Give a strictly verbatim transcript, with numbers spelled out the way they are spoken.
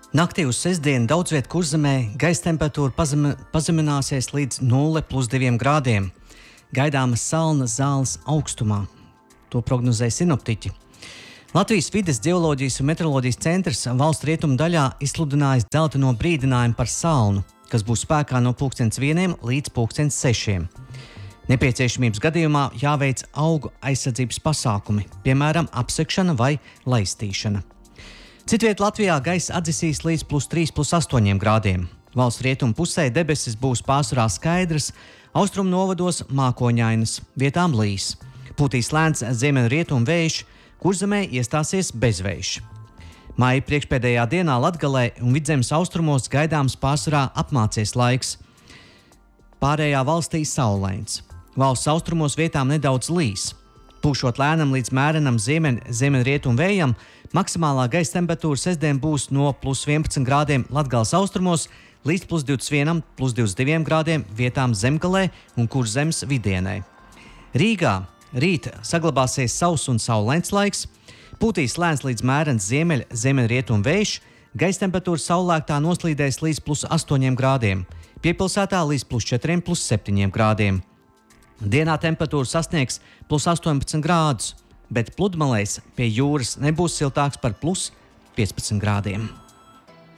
Naktī uz sestdienu daudz viet Kurzemē gaisa temperatūra pazem, pazemināsies līdz nulle plus diviem grādiem. Gaidāmas salnas zāles augstumā. To prognozēja sinoptiķi. Latvijas vides ģeoloģijas un meteoroloģijas centrs valsts rietumu daļā izsludinājis dzelteno brīdinājumu par salnu, kas būs spēkā no pulkstens vieniem līdz pulkstens sešiem. Nepieciešamības gadījumā jāveic augu aizsardzības pasākumi, piemēram, apsekšana vai laistīšana. Citviet Latvijā gaisa atdzisīs līdz plus trīs, plus astoņiem grādiem. Valsts rietumu pusē debesis būs pārsvarā skaidras, austrumu novados mākoņainas, vietām līs. Pūtīs lēns ziemeļrietumu vējš, Kurzemē iestāsies bezvējš. Maija priekšpēdējā dienā Latgalē un Vidzemes austrumos gaidāms pārsvarā apmācies laiks. Pārējā valstī saulains. Valsts austrumos vietām nedaudz līs. Pūšot lēnam līdz mērenam ziemeļ, ziemeļrietumu vējam, maksimālā gaisa temperatūra sestdien būs no plus vienpadsmit grādiem Latgales austrumos līdz plus divdesmit vienam, plus divdesmit diviem grādiem vietām Zemgalē un Kurzemes vidienē. Rīgā rīt saglabāsies sauss un saulains laiks, pūtīs lēns līdz mērens ziemeļ, ziemeļrietumu vējš, gaisa temperatūra saulēktā noslīdēs līdz plus astoņiem grādiem, piepilsētā līdz plus četriem, plus septiņiem grādiem. Dienā temperatūra sasniegs plus astoņpadsmit grādus, bet pludmalēs pie jūras nebūs siltāks par plus piecpadsmit grādiem.